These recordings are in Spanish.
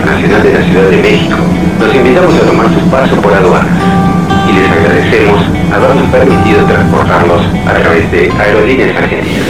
Internacional de la Ciudad de México. Los invitamos a tomar su paso por aduanas y les agradecemos habernos permitido transportarlos a través de Aerolíneas Argentinas.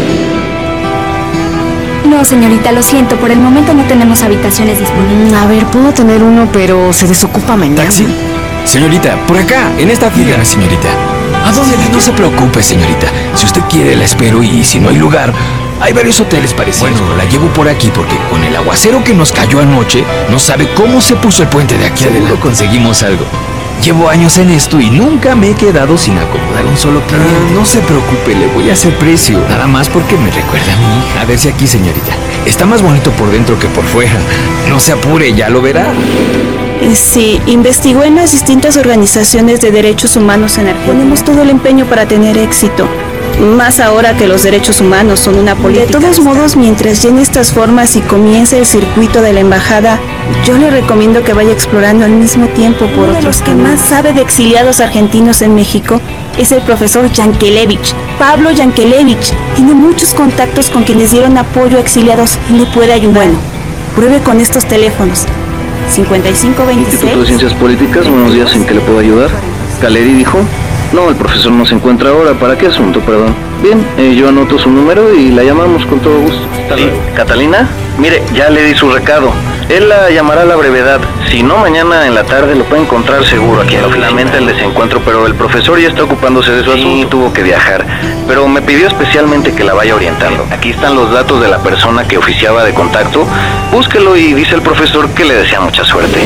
No, señorita, lo siento, por el momento no tenemos habitaciones disponibles. A ver, puedo tener uno, pero se desocupa mañana. ¿Taxi? Señorita, por acá, en esta fila, señorita. ¿A dónde? No se preocupe, señorita. Si usted quiere, la espero y si no hay lugar, hay varios hoteles parecidos. Bueno, la llevo por aquí porque con el aguacero que nos cayó anoche, no sabe cómo se puso el puente de aquí adelante. Conseguimos algo. Llevo años en esto y nunca me he quedado sin acomodar un solo cliente. No se preocupe, le voy a hacer precio. Nada más porque me recuerda a mi hija. A ver si aquí, señorita. Está más bonito por dentro que por fuera. No se apure, ya lo verá. Sí, investigó en las distintas organizaciones de derechos humanos en Argentina. Ponemos todo el empeño para tener éxito. Más ahora que los derechos humanos son una política. De todos modos, mientras llene estas formas y comience el circuito de la embajada, yo le recomiendo que vaya explorando al mismo tiempo por otros que más sabe de exiliados argentinos en México es el profesor Yankelevich, Pablo Yankelevich. Tiene muchos contactos con quienes dieron apoyo a exiliados y le puede ayudar. Bueno, pruebe con estos teléfonos. 5526. Instituto de Ciencias Políticas, buenos días, ¿en qué le puedo ayudar? Caleri dijo. No, el profesor no se encuentra ahora. ¿Para qué asunto, perdón? Bien, yo anoto su número y la llamamos con todo gusto. Hasta luego. ¿Catalina? Mire, ya le di su recado. Él la llamará a la brevedad. Si no, mañana en la tarde lo puede encontrar seguro aquí. Lamenta el desencuentro, pero el profesor ya está ocupándose de su asunto. Sí, tuvo que viajar, pero me pidió especialmente que la vaya orientando. Aquí están los datos de la persona que oficiaba de contacto. Búsquelo y dice el profesor que le desea mucha suerte.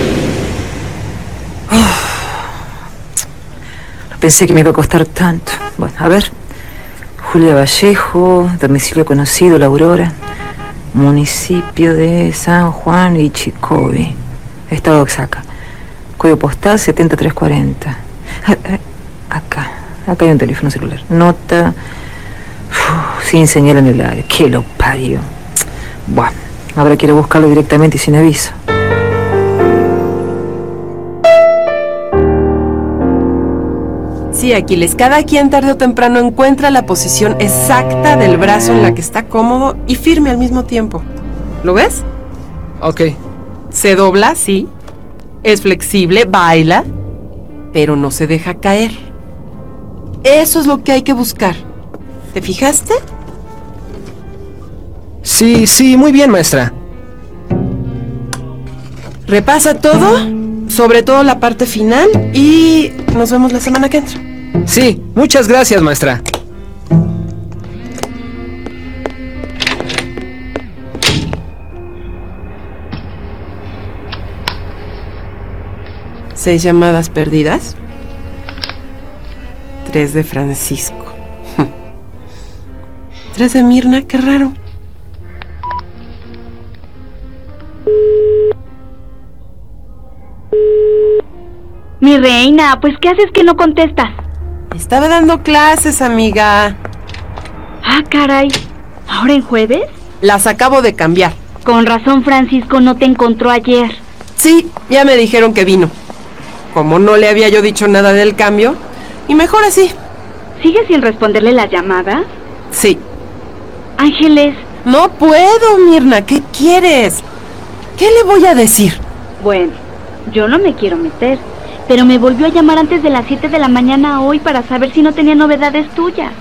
Pensé que me iba a costar tanto. Bueno, a ver. Julia Vallejo, domicilio conocido, La Aurora. Municipio de San Juan y Chicobi. Estado de Oaxaca. Código postal 70340. Acá hay un teléfono celular. Nota. Sin señal en el área. Que lo parió. Bueno, ahora quiero buscarlo directamente y sin aviso. Sí, Aquiles, cada quien tarde o temprano encuentra la posición exacta del brazo en la que está cómodo y firme al mismo tiempo. ¿Lo ves? Ok. Se dobla, sí. Es flexible, baila, pero no se deja caer. Eso es lo que hay que buscar. ¿Te fijaste? Sí, muy bien, maestra. Repasa todo, sobre todo la parte final, y nos vemos la semana que entra. Sí, muchas gracias, maestra. ¿6 llamadas perdidas? 3 de Francisco. 3 de Mirna, qué raro. Mi reina, pues ¿qué haces que no contestas? Estaba dando clases, amiga. Ah, caray. ¿Ahora en jueves? Las acabo de cambiar. Con razón Francisco no te encontró ayer. Sí, ya me dijeron que vino. Como no le había yo dicho nada del cambio, y mejor así. ¿Sigues sin responderle las llamadas? Sí. Ángeles. No puedo, Mirna, ¿qué quieres? ¿Qué le voy a decir? Bueno, yo no me quiero meter, pero me volvió a llamar antes de las 7 de la mañana hoy para saber si no tenía novedades tuyas.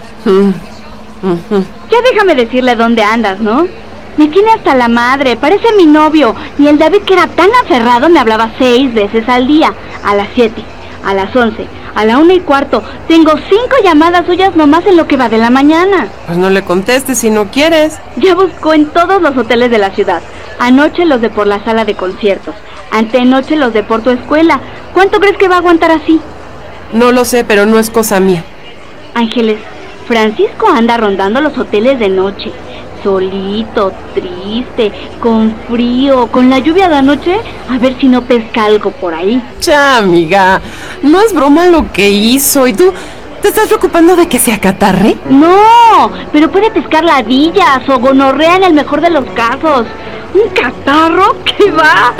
Ya déjame decirle dónde andas, ¿no? Me tiene hasta la madre, parece mi novio. Y el David, que era tan aferrado, me hablaba 6 veces al día. A las 7, a las 11, a la 1:15. Tengo 5 llamadas suyas nomás en lo que va de la mañana. Pues no le contestes si no quieres. Ya buscó en todos los hoteles de la ciudad. Anoche los de por la sala de conciertos. Antenoche los de por tu escuela. ¿Cuánto crees que va a aguantar así? No lo sé, pero no es cosa mía. Ángeles, Francisco anda rondando los hoteles de noche. Solito, triste, con frío, con la lluvia de anoche, a ver si no pesca algo por ahí. Ya, amiga, no es broma lo que hizo. ¿Y tú te estás preocupando de que se acatarre? No, pero puede pescar ladillas o gonorrea en el mejor de los casos. ¿Un catarro? ¿Qué va?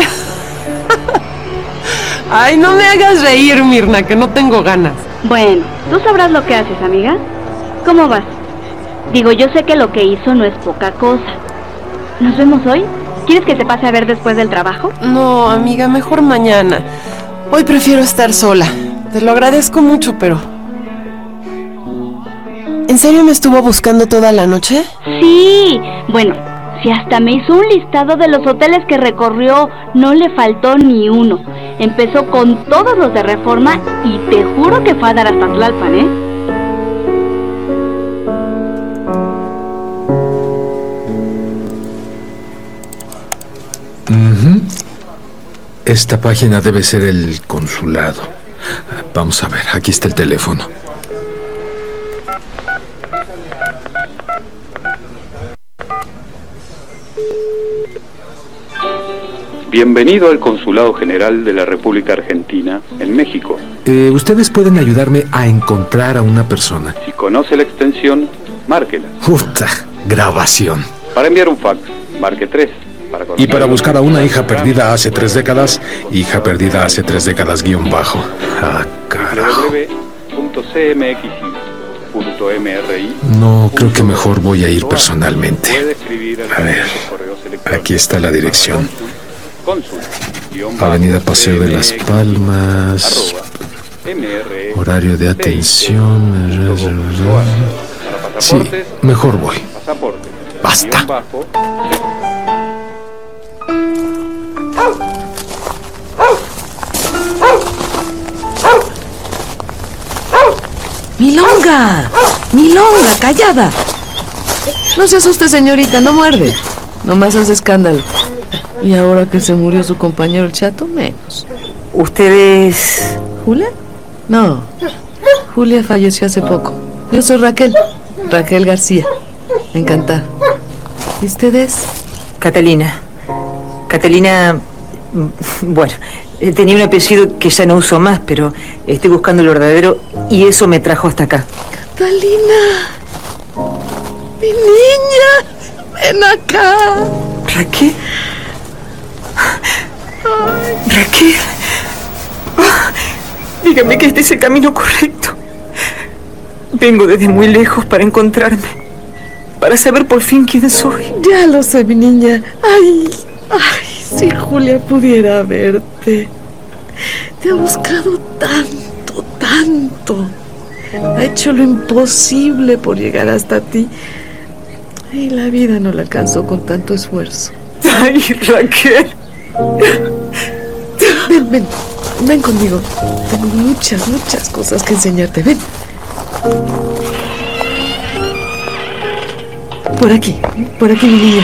Ay, no me hagas reír, Mirna, que no tengo ganas. Bueno, tú sabrás lo que haces, amiga. ¿Cómo vas? Digo, yo sé que lo que hizo no es poca cosa. ¿Nos vemos hoy? ¿Quieres que te pase a ver después del trabajo? No, amiga, mejor mañana. Hoy prefiero estar sola. Te lo agradezco mucho, pero... ¿En serio me estuvo buscando toda la noche? Sí. Bueno, si hasta me hizo un listado de los hoteles que recorrió, no le faltó ni uno. Empezó con todos los de Reforma y te juro que fue a dar hasta Tlalpan, ¿eh? Esta página debe ser el consulado. Vamos a ver, aquí está el teléfono. Bienvenido al Consulado General de la República Argentina en México. Ustedes pueden ayudarme a encontrar a una persona. Si conoce la extensión, márquela. Puta, grabación. Para enviar un fax, marque 3. Y para buscar a una hija perdida hace 3 décadas, hija perdida hace 3 décadas _. Ah, carajo. www.cmxi.mri. No, creo que mejor voy a ir personalmente. A ver, aquí está la dirección. Avenida Paseo de las Palmas. Horario de atención. Sí, mejor voy. Basta. ¡Milonga! ¡Milonga! ¡Callada! No se asuste, señorita, no muerde. Nomás hace escándalo. Y ahora que se murió su compañero el chato, menos. ¿Usted es...? ¿Julia? No. Julia falleció hace poco. Yo soy Raquel. Raquel García. Encantada. ¿Y usted es? Catalina. Catalina... Bueno, tenía un apellido que ya no uso más, pero estoy buscando el verdadero y eso me trajo hasta acá. Catalina. Mi niña. Ven acá. ¿Raquel? Raquel. Dígame que este es el camino correcto. Vengo desde muy lejos para encontrarme, para saber por fin quién soy. Ya lo sé, mi niña. Ay, si Julia pudiera verte. Te ha buscado tanto, tanto. Ha hecho lo imposible por llegar hasta ti. Y la vida no la alcanzó con tanto esfuerzo. Ay, Raquel. Ven conmigo. Tengo muchas cosas que enseñarte. Ven. Por aquí, mi niña.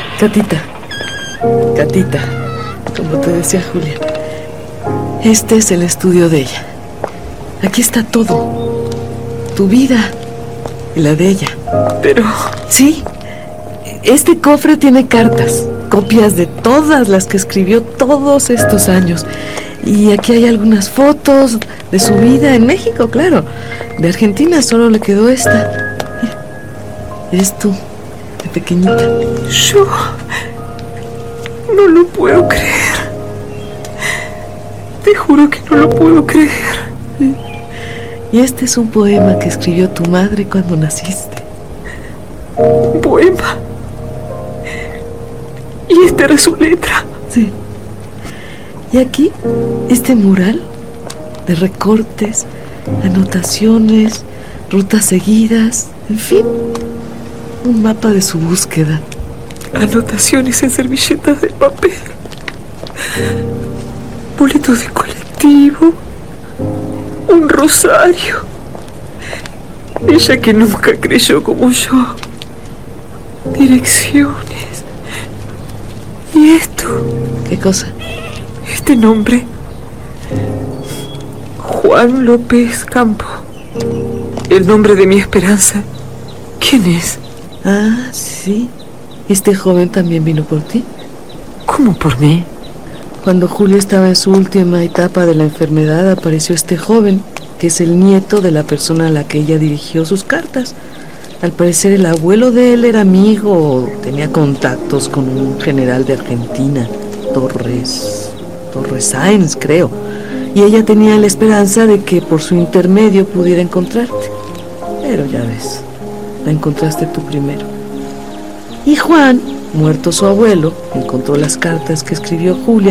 Catita, como te decía Julia. Este es el estudio de ella. Aquí está todo. Tu vida y la de ella. Pero... Sí, este cofre tiene cartas, copias de todas las que escribió todos estos años. Y aquí hay algunas fotos de su vida en México, claro. De Argentina solo le quedó esta. Mira, eres tú, de pequeñita. Yo... no lo puedo creer. Te juro que no lo puedo creer. Y este es un poema que escribió tu madre cuando naciste. ¿Un poema? ¿Y esta era su letra? Sí. Y aquí, este mural de recortes, anotaciones, rutas seguidas, en fin, un mapa de su búsqueda. Anotaciones en servilletas de papel, boletos de colectivo, un rosario. Ella que nunca creyó como yo. Direcciones. ¿Y esto? ¿Qué cosa? Este nombre. Juan López Campo. El nombre de mi esperanza. ¿Quién es? Ah, sí. ¿Este joven también vino por ti? ¿Cómo por mí? Cuando Julia estaba en su última etapa de la enfermedad, apareció este joven, que es el nieto de la persona a la que ella dirigió sus cartas. Al parecer el abuelo de él era amigo o tenía contactos con un general de Argentina, Torres Sáenz, creo. Y ella tenía la esperanza de que por su intermedio pudiera encontrarte. Pero ya ves, la encontraste tú primero. Y Juan Muerto su abuelo, encontró las cartas que escribió Julia